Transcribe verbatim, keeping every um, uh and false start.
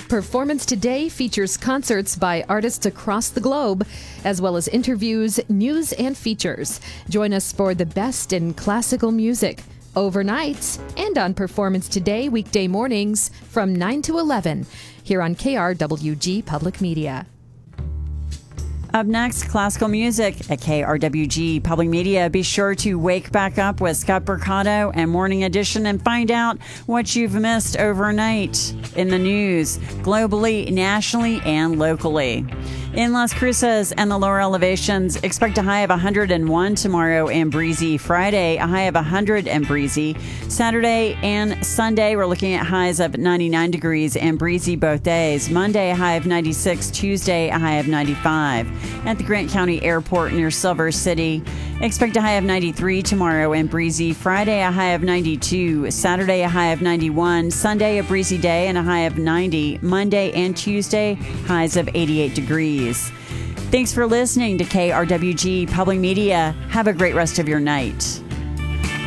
Performance Today features concerts by artists across the globe, as well as interviews, news, and features. Join us for the best in classical music, overnights, and on Performance Today weekday mornings from nine to eleven here on K R W G Public Media. Up next, classical music at K R W G Public Media. Be sure to wake back up with Scott Mercado and Morning Edition and find out what you've missed overnight in the news, globally, nationally, and locally. In Las Cruces and the lower elevations, expect a high of one hundred one tomorrow and breezy. Friday, a high of one hundred and breezy. Saturday and Sunday, we're looking at highs of ninety-nine degrees and breezy both days. Monday, a high of ninety-six. Tuesday, a high of ninety-five. At the Grant County Airport near Silver City, expect a high of ninety-three tomorrow and breezy. Friday, a high of ninety-two. Saturday, a high of ninety-one. Sunday, a breezy day and a high of ninety. Monday and Tuesday, highs of eighty-eight degrees. Thanks for listening to K R W G Public Media. Have a great rest of your night.